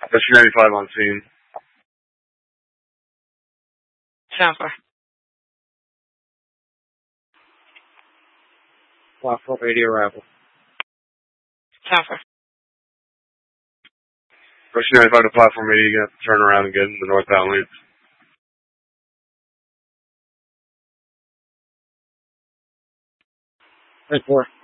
Rescue 95 on scene. Sound 4. Platform 80 arrival. Sound 4. Rescue 95 to platform 80, you're going to have to turn around and get in the northbound lanes. Right 4.